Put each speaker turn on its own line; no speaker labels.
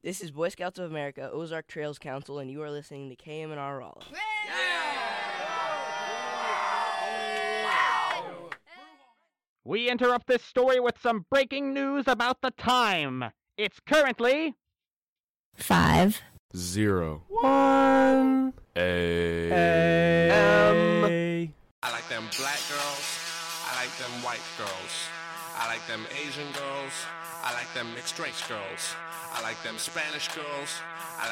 This is Boy Scouts of America, Ozark Trails Council, and you are listening to KMNR Rolla.
We interrupt this story with some breaking news about the time. It's currently
5,
0,
1
A.M.
I like them black girls. I like them white girls. I like them Asian girls. I like them mixed race girls. I like them Spanish girls.